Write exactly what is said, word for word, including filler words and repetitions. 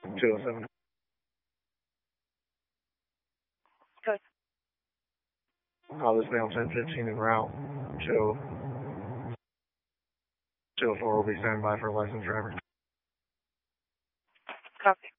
two oh seven. Good. Uh, this mail ten fifteen en route. two oh four will be standing by for a licensed driver. Copy.